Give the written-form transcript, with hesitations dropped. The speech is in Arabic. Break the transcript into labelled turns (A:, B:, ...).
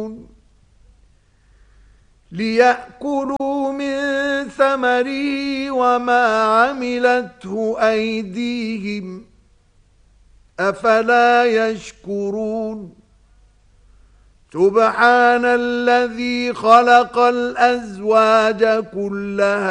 A: ليأكلوا من ثمره وما عملته أيديهم أفلا يشكرون سبحان الذي خلق الأزواج كلها